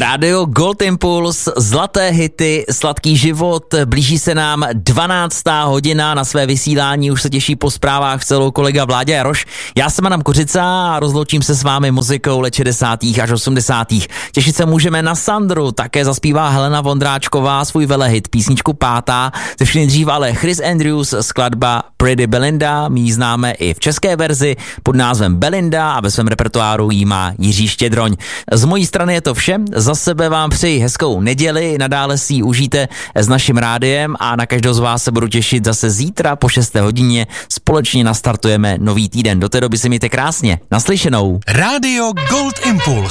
Rádio Gold Impuls, zlaté hity, sladký život, blíží se nám 12. hodina, na své vysílání už se těší po zprávách celou kolega Vláďa Jaroš. Já jsem Adam Kořica a rozloučím se s vámi muzikou let 60. až 80. Těšit se můžeme na Sandru, také zaspívá Helena Vondráčková svůj velehit, písničku Pátá, ze všech nejdřív ale Chris Andrews, skladba Pretty Belinda, my ji známe i v české verzi pod názvem Belinda a ve svém repertoáru jí má Jiří Štědroň. Z mojí strany je to vše, za sebe vám přeji hezkou neděli, nadále si ji užijte s naším rádiem a na každého z vás se budu těšit zase zítra po 6. hodině, společně nastartujeme nový týden. Do té doby si mějte krásně, naslyšenou. Rádio Gold Impuls.